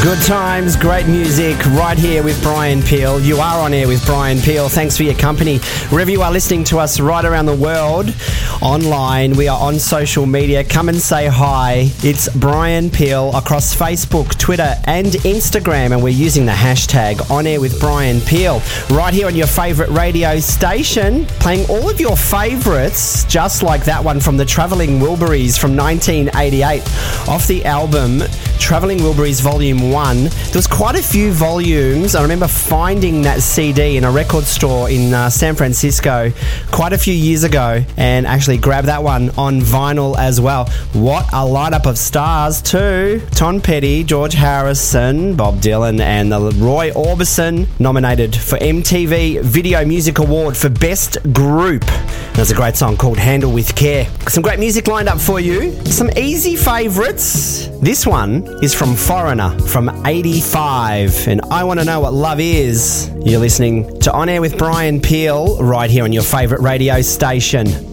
Good times, great music, right here with Brian Peel. You are on air with Brian Peel. Thanks for your company. Wherever you are listening to us right around the world, online, we are on social media. Come and say hi. It's Brian Peel across Facebook, Twitter and Instagram, and we're using the hashtag On Air with Brian Peel. Right here on your favourite radio station, playing all of your favourites, just like that one from the Travelling Wilburys from 1988. Off the album Travelling Wilburys Volume 1. There was quite a few volumes. I remember finding that CD in a record store in San Francisco quite a few years ago and actually grabbed that one on vinyl as well. What a lineup of stars too. Tom Petty, George Harrison, Bob Dylan and Roy Orbison nominated for MTV Video Music Award for Best Group. There's a great song called Handle With Care. Some great music lined up for you. Some easy favourites. This one is from Foreigner from 85 and I Want to Know What Love Is. You're listening to On Air with Brian Peel right here on your favourite radio station.